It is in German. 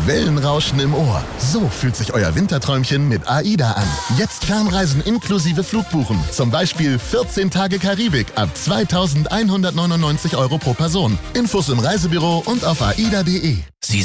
Wellenrauschen im Ohr. So fühlt sich euer Winterträumchen mit AIDA an. Jetzt Fernreisen inklusive Flugbuchen. Zum Beispiel 14 Tage Karibik ab 2.199 € pro Person. Infos im Reisebüro und auf aida.de.